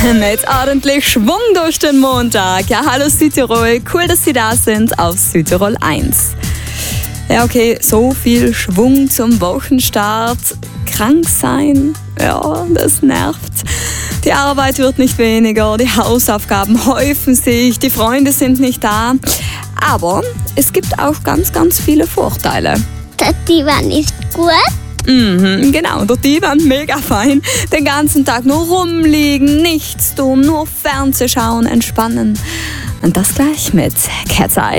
Mit ordentlich Schwung durch den Montag. Ja, hallo Südtirol, cool, dass Sie da sind auf Südtirol 1. Ja, okay, so viel Schwung zum Wochenstart. Krank sein, ja, das nervt. Die Arbeit wird nicht weniger, die Hausaufgaben häufen sich, die Freunde sind nicht da. Aber es gibt auch ganz, ganz viele Vorteile. Der Divan ist gut. Genau, der Divan mega fein. Den ganzen Tag nur rumliegen, nichts tun, nur Fernseh schauen, entspannen. Und das gleich mit Cat's Eye.